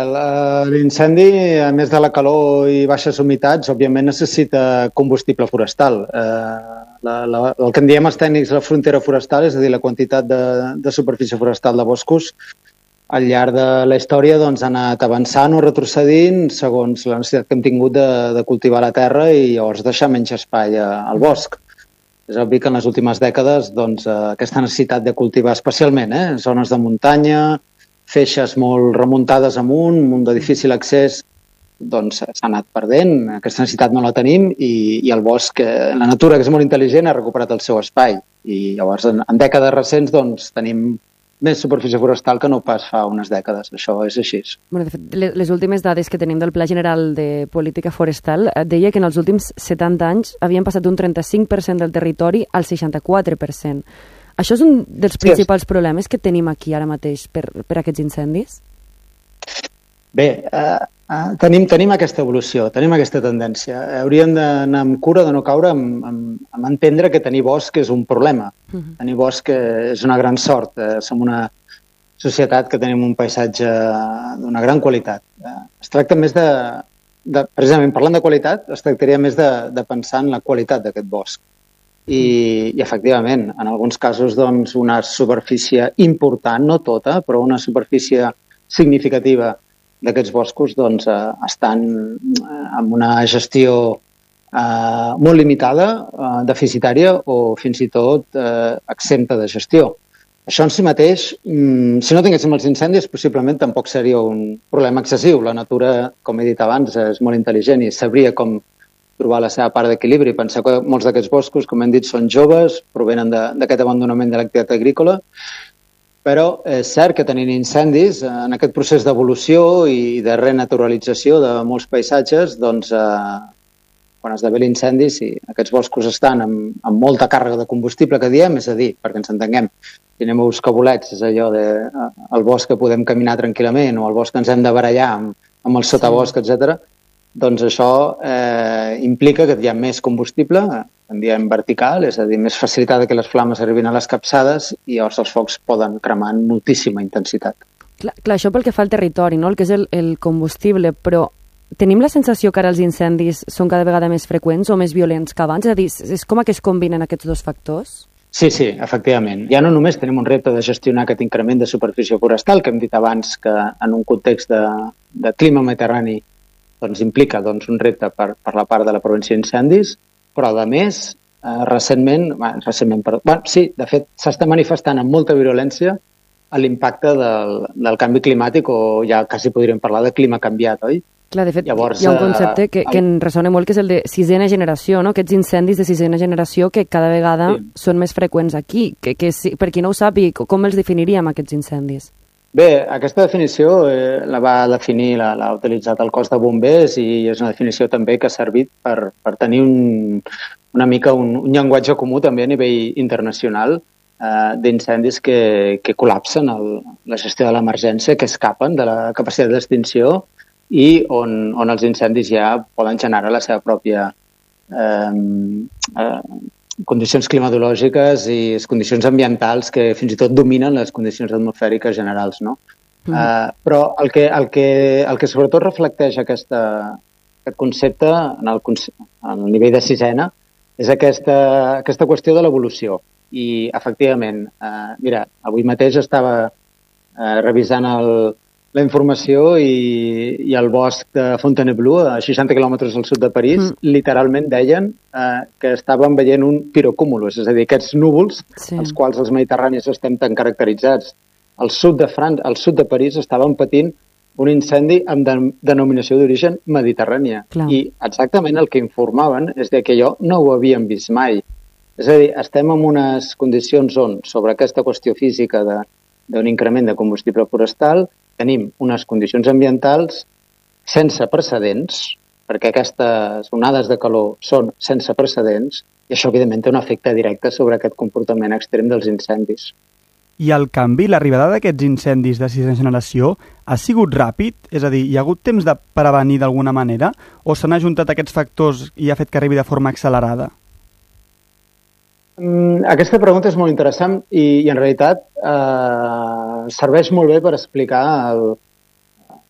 L'incendi, a més de la calor i baixes humitats, òbviament necessita combustible forestal. El que en diem els tècnics la frontera forestal, és a dir, la quantitat de superfície forestal de boscos, al llarg de la història ha anat avançant o retrocedint segons la necessitat que hem tingut de cultivar la terra i llavors deixar menys espai al bosc. És obvi que en les últimes dècades aquesta necessitat de cultivar especialment zones de muntanya, feixes molt remuntades amunt, un de difícil accés, s'ha anat perdent. Aquesta necessitat no la tenim i el bosc, la natura, que és molt intel·ligent, ha recuperat el seu espai. I llavors, en dècades recents, tenim més superfície forestal que no pas fa unes dècades. Això és així. Bueno, de fet, les últimes dades que tenim del Pla General de Política Forestal deia que en els últims 70 anys havien passat d'un 35% del territori al 64%. Això és un dels principals problemes que tenim aquí ara mateix per aquests incendis? Bé, tenim aquesta evolució, tenim aquesta tendència. Hauríem d'anar amb cura de no caure en entendre que tenir bosc és un problema. Tenir bosc és una gran sort. Som una societat que tenim un paisatge d'una gran qualitat. Es tracta més precisament parlant de qualitat, es tractaria més de pensar en la qualitat d'aquest bosc. I efectivament, en alguns casos, una superfície important, no tota, però una superfície significativa d'aquests boscos estan amb una gestió molt limitada, deficitària o fins i tot exempta de gestió. Això en si mateix, si no tinguéssim els incendis, possiblement tampoc seria un problema excessiu. La natura, com he dit abans, és molt intel·ligent i sabria com trobar la seva part d'equilibri. Penseu que molts d'aquests boscos, com hem dit, són joves, provenen d'aquest abandonament de l'activitat agrícola, però és cert que tenint incendis, en aquest procés d'evolució i de renaturalització de molts paisatges, quan esdevé l'incendi, si aquests boscos estan amb molta càrrega de combustible, que diem, és a dir, perquè ens entenguem, si anem a buscar bolets, és allò del bosc que podem caminar tranquil·lament o el bosc que ens hem de barallar amb el sotabosc, etc. Doncs això implica que hi ha més combustible, en diem vertical, és a dir, més facilitat que les flames arribin a les capçades i llavors els focs poden cremar amb moltíssima intensitat. Clar, això pel que fa al territori, no? El que és el combustible, però tenim la sensació que ara els incendis són cada vegada més freqüents o més violents que abans? És a dir, és com que es combinen aquests dos factors? Sí, efectivament. Ja no només tenim un repte de gestionar aquest increment de superfície forestal, que hem dit abans que en un context de clima mediterrani implica un repte per la part de la prevenció d'incendis, però a més, de fet, s'està manifestant amb molta virulència l'impacte del canvi climàtic, o ja quasi podríem parlar de clima canviat, oi? Clar, de fet, llavors, hi ha un concepte que em ressona molt, que és el de sisena generació, no? Aquests incendis de sisena generació que cada vegada són més freqüents aquí. Per qui no ho sàpiga, com els definiríem, aquests incendis? Bé, aquesta definició la va definir, l'ha utilitzat el cos de bombers i és una definició també que ha servit per tenir una mica un llenguatge comú també a nivell internacional d'incendis que col·lapsen la gestió de l'emergència, que escapen de la capacitat d'extinció i on els incendis ja poden generar la seva pròpia condicions climatològiques i les condicions ambientals que fins i tot dominen les condicions atmosfèriques generals, no? Però el que sobretot reflecteix aquest concepte en el nivell de sisena és aquesta qüestió de l'evolució. I, efectivament, mira, avui mateix estava revisant la informació i el bosc de Fontainebleau, a 60 quilòmetres al sud de París, literalment deien que estaven veient un pirocúmulus, és a dir, aquests núvols, els quals els mediterranis estem tan caracteritzats. Al sud de París estaven patint un incendi amb denominació d'origen mediterrània. I exactament el que informaven és que allò no ho havien vist mai. És a dir, estem en unes condicions on, sobre aquesta qüestió física d'un increment de combustible forestal, tenim unes condicions ambientals sense precedents, perquè aquestes onades de calor són sense precedents, i això, evidentment, té un efecte directe sobre aquest comportament extrem dels incendis. I el canvi, l'arribada d'aquests incendis de sisena generació, ha sigut ràpid? És a dir, hi ha hagut temps de prevenir d'alguna manera? O s'han ajuntat aquests factors i ha fet que arribi de forma accelerada? Aquesta pregunta és molt interessant i en realitat serveix molt bé per explicar